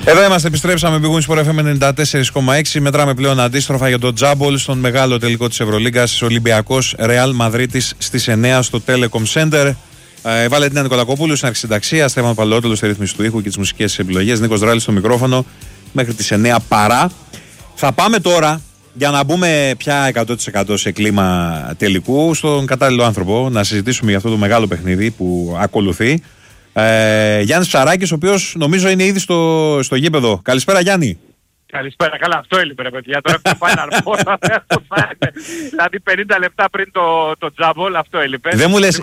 Εδώ είμαστε, επιστρέψαμε. Μπηγούν Sport FM 94,6. Μετράμε πλέον αντίστροφα για το τζάμπολ στον μεγάλο τελικό της Ευρωλίγκας. Ολυμπιακός Ρεάλ Μαδρίτης στις 9 στο Telecom Center. Βαλεντίνα Νικολακοπούλου στην αρχισυνταξία. Στέφανο Παλαιότολο στη ρύθμιση του ήχου και τις μουσικές επιλογές. Νίκος Δράλης στο μικρόφωνο μέχρι τις 9 παρά. Θα πάμε τώρα για να μπούμε πια 100% σε κλίμα τελικού στον κατάλληλο άνθρωπο να συζητήσουμε για αυτό το μεγάλο παιχνίδι που ακολουθεί. Γιάννης Ψαράκης, ο οποίος νομίζω είναι ήδη στο γήπεδο. Καλησπέρα, Γιάννη. Καλησπέρα, καλά, αυτό έλειπε ρε παιδιά. Τώρα έχουμε πάει να αρμόνα. Δηλαδή 50 λεπτά πριν το τζάμπολ, αυτό έλειπε. Δεν μου λες,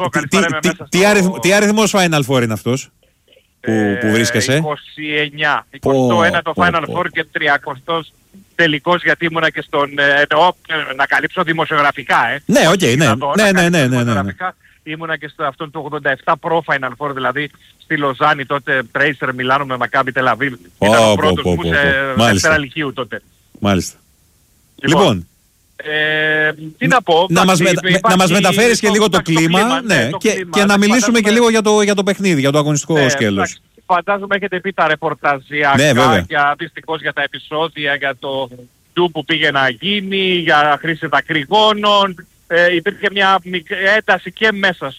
τι αριθμός Final Four είναι αυτός που βρίσκεσαι? 29. 21 το Final Four και 30 τελικός, γιατί ήμουνα και στον... να καλύψω δημοσιογραφικά, Ναι, οκ, ναι. Ήμουνα και στο αυτόν το 87 Pro Final Four, δηλαδή στη Λοζάνη τότε, Tracer Μιλάνο με Μακάμπι Τελαβίβ. Ήταν ο πρώτος που σε δεύτερα λυκείου τότε. Μάλιστα. Λοιπόν, τι να πω. Να μας μεταφέρεις και λίγο το κλίμα, και να μιλήσουμε και λίγο για το παιχνίδι, για το αγωνιστικό σκέλος. Φαντάζομαι έχετε πει τα ρεπορταζιακά, δυστυχώς για τα επεισόδια, για το ντου που πήγε να γίνει, για χρήση δακρυγόνων. Υπήρχε μια ένταση και μέσα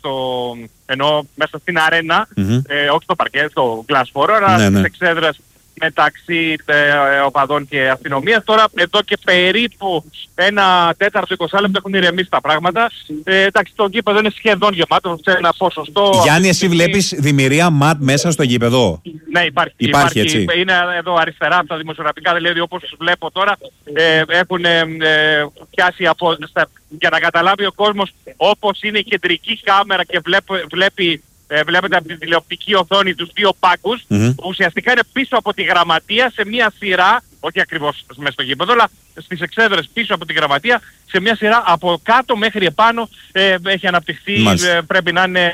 μέσα στην αρένα, όχι στο παρκέ, στο Glass Forum, αλλά στις εξέδρες μεταξύ οπαδών και αστυνομίας. Τώρα εδώ και περίπου ένα τέταρτο 20 λεπτό έχουν ηρεμήσει τα πράγματα. Εντάξει, το γήπεδο είναι σχεδόν γεμάτο σε ένα ποσοστό. Γιάννη, εσύ βλέπεις δημιουργία ματ μέσα στο γήπεδο? Ναι, υπάρχει. Έτσι. Είναι εδώ αριστερά από τα δημοσιογραφικά, δηλαδή όπως βλέπω τώρα έχουν πιάσει για να καταλάβει ο κόσμος, όπως είναι η κεντρική κάμερα και βλέπετε από την τηλεοπτική οθόνη τους δύο πάγκους, που ουσιαστικά είναι πίσω από τη γραμματεία σε μια σειρά, όχι ακριβώς μέσα στο γήπεδο, αλλά στις εξέδρες πίσω από τη γραμματεία, σε μια σειρά από κάτω μέχρι επάνω έχει αναπτυχθεί, πρέπει να είναι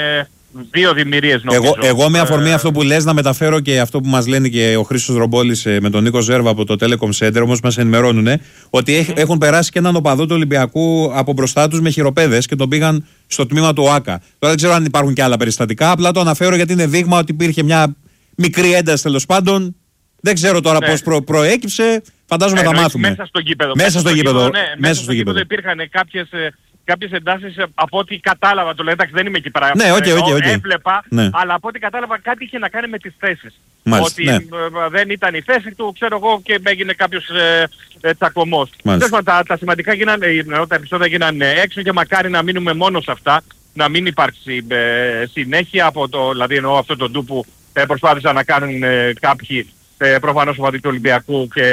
2 δημιουργίες νομίζω. Εγώ με αφορμή αυτό που λες να μεταφέρω και αυτό που μας λένε και ο Χρήστος Ρομπόλης με τον Νίκο Ζέρβα από το Telecom Center, όμως μας ενημερώνουν ότι έχουν περάσει και έναν οπαδό του Ολυμπιακού από μπροστά τους με χειροπέδες και τον πήγαν στο τμήμα του ΟΑΚΑ. Τώρα δεν ξέρω αν υπάρχουν και άλλα περιστατικά, απλά το αναφέρω γιατί είναι δείγμα ότι υπήρχε μια μικρή ένταση τέλος πάντων. Δεν ξέρω τώρα πώς προέκυψε, φαντάζομαι θα μάθουμε. Μέσα στο γήπεδο. Μέσα στο γήπεδο υπήρχαν κάποιες εντάσεις από ό,τι κατάλαβα, το λέω, εντάξει δεν είμαι εκεί πέρα, έβλεπα, αλλά από ό,τι κατάλαβα κάτι είχε να κάνει με τις θέσεις. Ότι δεν ήταν η θέση του, ξέρω εγώ, και έγινε κάποιος τσακωμός. Τα σημαντικά τα επεισόδια γίνανε έξω και μακάρι να μείνουμε μόνο σε αυτά, να μην υπάρξει συνέχεια από δηλαδή εννοώ αυτό το ντου που προσπάθησαν να κάνουν κάποιοι προφανώς ο του Ολυμπιακού και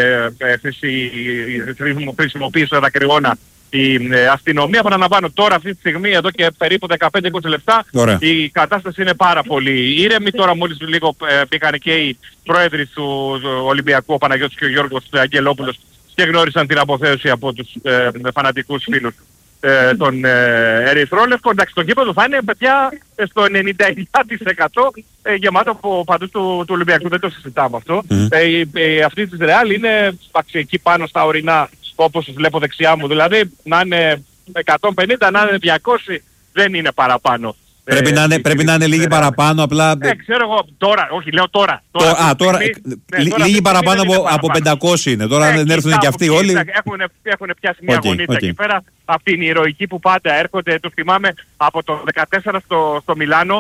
χρησιμοποίησε δακρυγόνα η αστυνομία. Επαναλαμβάνω, τώρα αυτή τη στιγμή, εδώ και περίπου 15-20 λεπτά, η κατάσταση είναι πάρα πολύ ήρεμη. Τώρα μόλις λίγο πήγαν και οι πρόεδροι του Ολυμπιακού, ο Παναγιώτης και ο Γιώργος Αγγελόπουλος, και γνώρισαν την αποθέωση από τους φανατικούς φίλους των Ερυθρόλευκων. Εντάξει, το γήπεδο θα είναι παιδιά στο 99% γεμάτο από παντού του Ολυμπιακού, δεν το συζητάμε αυτό. Αυτή της Ρεάλ είναι εκεί πάνω στα ορεινά, όπως βλέπω δεξιά μου, δηλαδή να είναι 150, να είναι 200, δεν είναι παραπάνω. Πρέπει να είναι λίγοι παραπάνω, απλά... ξέρω εγώ, τώρα, όχι λέω τώρα. Λίγοι παραπάνω από 500 είναι, τώρα δεν έρθουν και αυτοί όλοι. Έχουν πιάσει μια γωνίτσα εκεί πέρα, αυτή είναι η ηρωική που πάντα έρχονται, τους θυμάμαι από το 14 στο Μιλάνο,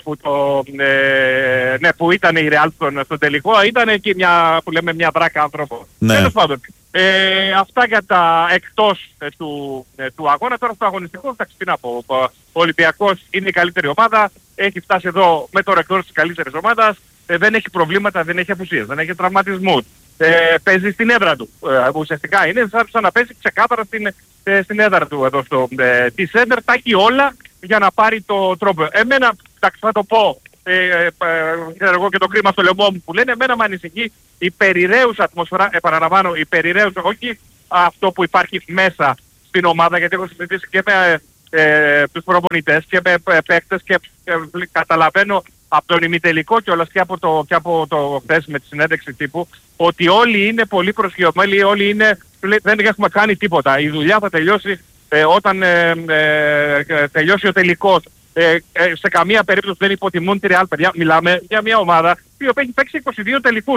που ήταν η Ρεάλ στον τελικό, ήταν και μια βράκα άνθρωπο. Τέλος πάντων. Αυτά για τα εκτός του αγώνα. Τώρα στο αγωνιστικό, εντάξει, τι να πω, ο Ολυμπιακός είναι η καλύτερη ομάδα, έχει φτάσει εδώ με το ρεκόρ της καλύτερης ομάδας, δεν έχει προβλήματα, δεν έχει απουσίες, δεν έχει τραυματισμούς, παίζει στην έδρα του, ουσιαστικά είναι σαν να παίζει ξεκάθαρα στην έδρα του εδώ στο T-Center, τα έχει όλα για να πάρει το τρόπο. Εμένα, εντάξει, θα το πω, ξέρω εγώ και το κρίμα στο λαιμό μου που λένε, εμένα με ανησυχεί η περιραίουσα ατμόσφαιρα, επαναλαμβάνω, η περιραίουσα, όχι αυτό που υπάρχει μέσα στην ομάδα, γιατί έχω συζητήσει και με τους προπονητές και με παίκτες και καταλαβαίνω από τον ημιτελικό κιόλας και από το χθες με τη συνέντευξη τύπου, ότι όλοι είναι πολύ προσγειωμένοι, όλοι δεν έχουμε κάνει τίποτα. Η δουλειά θα τελειώσει όταν τελειώσει ο τελικός. Σε καμία περίπτωση δεν υποτιμούν τη Real, παιδιά. Μιλάμε για μια ομάδα η οποία έχει παίξει 22 τελικούς.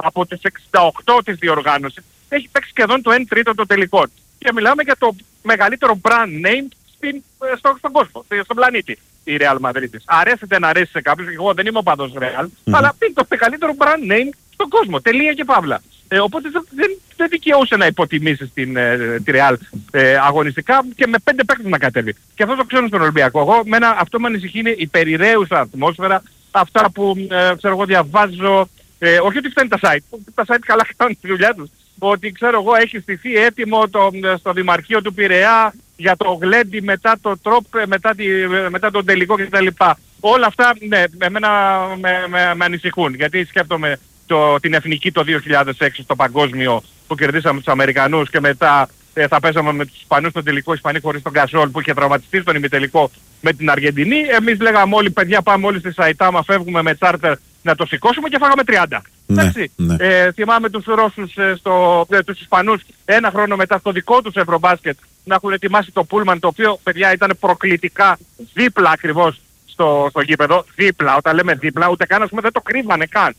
από τις 68 της διοργάνωσης έχει παίξει σχεδόν το 1/3 των τελικών. Και μιλάμε για το μεγαλύτερο brand name στον κόσμο, στον πλανήτη, η Real Madrid. Αρέσει δεν αρέσει σε κάποιους, εγώ δεν είμαι οπαδός Real, αλλά είναι το μεγαλύτερο brand name στον κόσμο. Τελεία και παύλα. Οπότε δεν δικαιούσε να υποτιμήσει τη Real αγωνιστικά και με 5 παίκτες να κατέβει. Και αυτό το ξέρω στον Ολυμπιακό. Αυτό με ανησυχεί είναι η περιραίουσα ατμόσφαιρα, αυτά που ξέρω εγώ διαβάζω, όχι ότι φταίνει τα site, τα site καλά κάνουν τη δουλειά τους. Ότι ξέρω εγώ έχει στηθεί έτοιμο στο Δημαρχείο του Πειραιά για το γλέντι μετά το τρόπ, μετά τον τελικό κτλ. Όλα αυτά ναι, εμένα με ανησυχούν, γιατί σκέφτομαι την εθνική το 2006 στο παγκόσμιο που κερδίσαμε τους Αμερικανούς και μετά θα πέσαμε με τους Ισπανούς στον τελικό, Ισπανοί χωρίς τον Γκασόλ που είχε τραυματιστεί στον ημιτελικό με την Αργεντινή. Εμείς λέγαμε όλοι παιδιά πάμε όλοι στη Σαϊτάμα, φεύγουμε με τσάρτερ να το σηκώσουμε και φάγαμε 30. Ναι, ναι. Θυμάμαι τους Ρώσους, τους Ισπανούς ένα χρόνο μετά στο δικό τους Ευρωμπάσκετ να έχουν ετοιμάσει το πούλμαν, το οποίο παιδιά ήταν προκλητικά δίπλα ακριβώς στο γήπεδο. Δίπλα, όταν λέμε δίπλα, ούτε καν δεν το κρύβανε καν.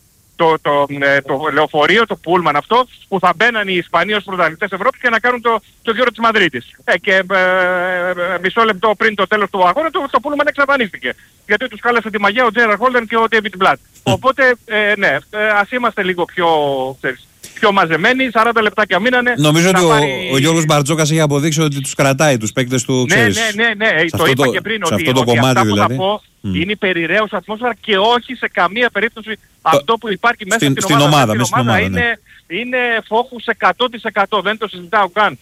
Το λεωφορείο, το πούλμαν αυτό που θα μπαίναν οι Ισπανοί ως πρωταθλητές Ευρώπης και να κάνουν το γύρο της Μαδρίτης. Και μισό λεπτό πριν το τέλος του αγώνα το πούλμαν εξαφανίστηκε. Γιατί τους χάλασε τη μαγεία ο Τζέραρντ Χόλντεν και ο Ντέιβιντ Μπλατ. Οπότε ναι, ας είμαστε λίγο πιο μαζεμένοι, 40 λεπτάκια μείνανε. Νομίζω ότι ο Γιώργος Μπαρτζόκας έχει αποδείξει ότι τους κρατάει τους παίκτες του, ξέρεις. Ναι, το είπα και πριν ότι αυτά που θα πω είναι η περιραίουσα ατμόσφαιρα και όχι σε καμία περίπτωση αυτό που υπάρχει μέσα στην ομάδα. Είναι φόκους 100%, δεν το συζητάω καν.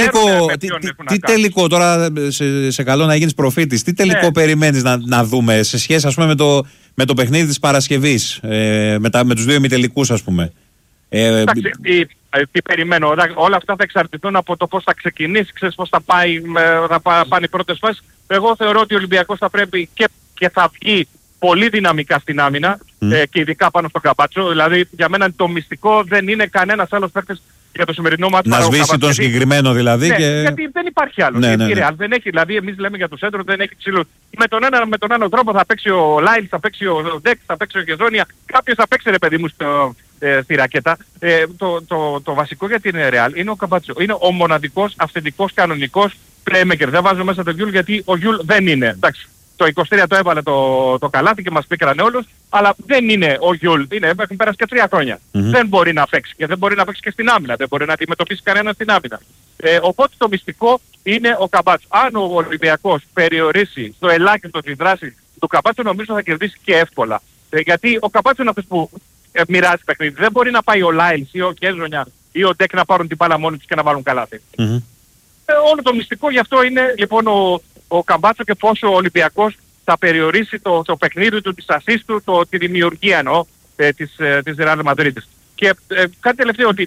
Τι τελικό τώρα, σε καλό να γίνεις προφήτης, τι τελικό περιμένεις να δούμε σε σχέση ας πούμε με το παιχνίδι της Παρασκευής, με τους δύο ημιτελικούς ας πούμε. Εντάξει, τι περιμένω, όλα αυτά θα εξαρτηθούν από το πώς θα ξεκινήσει, ξέρεις πώς θα πάνε οι πρώτες φάσεις. Εγώ θεωρώ ότι ο Ολυμπιακός θα πρέπει και θα βγει πολύ δυναμικά στην άμυνα και ειδικά πάνω στον Καμπάτσο. Δηλαδή για μένα το μυστικό δεν είναι κανένας άλλος παίκτης για το σημερινό μάτι. Να σβήσει τον συγκεκριμένο δηλαδή. Ναι, και... γιατί δεν υπάρχει άλλο. Ναι. Δεν έχει, δηλαδή εμείς λέμε για το σέντρο, δεν έχει ξύλο. Με τον άλλο τρόπο θα παίξει ο Λάιλ, θα παίξει ο Ντεκ, θα παίξει ο Γεζόνια. Κάποιος θα παίξει ρε παιδί μου στη ρακέτα. Το βασικό για την Real είναι ο Καμπάτσο. Είναι ο μοναδικός, αυθεντικός, κανονικός playmaker. Δεν βάζω μέσα τον Γιούλ γιατί ο Γιούλ δεν είναι. Εντάξει. Το 23 το έβαλε το καλάθι και μας πίκρανε όλους, αλλά δεν είναι ο Γιούλ. Έχουν πέρασει και 3 χρόνια. Δεν μπορεί να παίξει και δεν μπορεί να παίξει και στην άμυνα. Δεν μπορεί να αντιμετωπίσει κανένα στην άμυνα. Οπότε το μυστικό είναι ο Καμπάτσο. Αν ο Ολυμπιακός περιορίσει στο ελάχιστο τη δράση του Καμπάτσο, νομίζω θα κερδίσει και εύκολα. Γιατί ο Καμπάτσο είναι αυτός που μοιράζει παιχνίδι. Δεν μπορεί να πάει ο Λάιλς ή ο Κέζονια ή ο Ντεκ να πάρουν την μπάλα μόνοι τους και να βάλουν καλάθι. Όλο το μυστικό γι' αυτό είναι λοιπόν ο Καμπάτσο και πόσο ο Ολυμπιακός θα περιορίσει το παιχνίδι του, τις ασίστ του, τη δημιουργία εννοώ της Real Madrid. Και κάτι τελευταίο ότι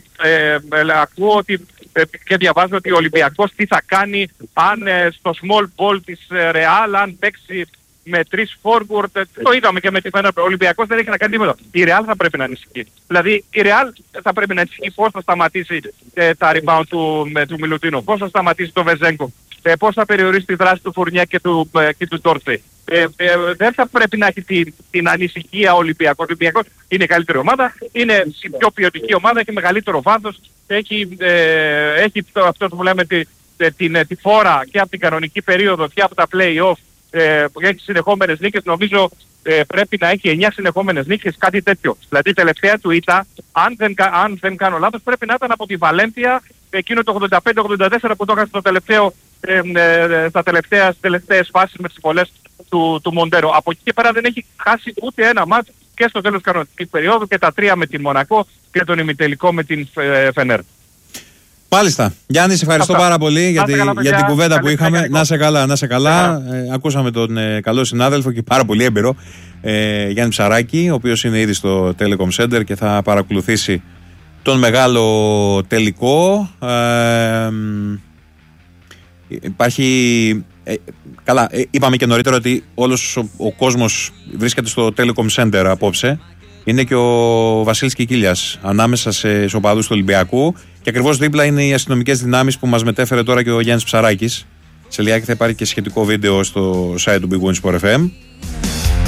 ακούω ότι και διαβάζω ότι ο Ολυμπιακός τι θα κάνει αν στο small ball της Real αν παίξει με 3 forward, το είδαμε και με τη Φενέρ, ο Ολυμπιακός δεν έχει να κάνει τίποτα. Η Real θα πρέπει να ανησυχεί. Δηλαδή η Real θα πρέπει να ανησυχεί πώς θα σταματήσει τα rebound του Μιλουτίνο, πώς θα σταματήσει το Βεζέγκο, πώς θα περιορίσει τη δράση του Φουρνιά και του Ντόρτσε. Δεν θα πρέπει να έχει την ανησυχία ο Ολυμπιακός. Ο Ολυμπιακός είναι η καλύτερη ομάδα, είναι η πιο ποιοτική ομάδα, έχει μεγαλύτερο βάθος, έχει αυτό που λέμε τη φόρα και από την κανονική περίοδο και από τα play-off. Έχει συνεχόμενες νίκες, νομίζω πρέπει να έχει 9 συνεχόμενες νίκες, κάτι τέτοιο. Δηλαδή η τελευταία του ήττα, αν δεν κάνω λάθος, πρέπει να ήταν από τη Βαλένθια, εκείνο το 85-84 που το έκανε στα τελευταίες φάσεις με τις βολές του Μοντέρο. Από εκεί και πέρα δεν έχει χάσει ούτε ένα μάτς και στο τέλος κανονικής περίοδου και τα 3 με την Μονακό και τον ημιτελικό με την Φενέρ. Μάλιστα. Γιάννη, σε ευχαριστώ πάρα πολύ για την κουβέντα που είχαμε. Να σε καλά. Ακούσαμε τον καλό συνάδελφο και πάρα πολύ έμπειρο Γιάννη Ψαράκη, ο οποίος είναι ήδη στο Telecom Center και θα παρακολουθήσει τον μεγάλο τελικό. Υπάρχει... καλά, είπαμε και νωρίτερα ότι όλος ο κόσμος βρίσκεται στο Telecom Center απόψε. Είναι και ο Βασίλης Κικίλιας ανάμεσα σε οπαδούς του Ολυμπιακού και ακριβώς δίπλα είναι οι αστυνομικές δυνάμεις που μας μετέφερε τώρα και ο Γιάννης Ψαράκης. Σε λιγάκι θα υπάρχει και σχετικό βίντεο στο site του Big Win Sport FM.